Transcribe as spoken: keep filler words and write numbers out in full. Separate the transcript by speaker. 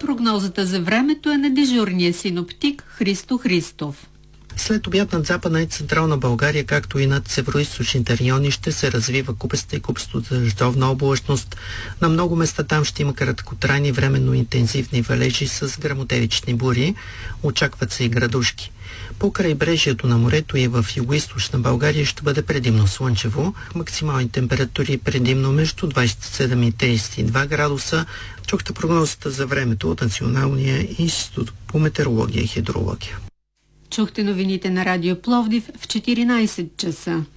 Speaker 1: Прогнозата за времето е на дежурния синоптик Христо Христов.
Speaker 2: След обяд над Западна и Централна България, както и над североизточните райони, ще се развива купеста и купесто дъждовна облачност. На много места там ще има краткотрайни временно интензивни валежи с гръмотевични бури. Очакват се и градушки. По крайбрежието на морето и в югоизточна България ще бъде предимно слънчево. Максимални температури предимно между двадесет и седем и тридесет и два градуса. Чухте прогнозата за времето от Националния институт по метеорология и хидрология.
Speaker 1: Чухте новините на Радио Пловдив в четиринадесет часа.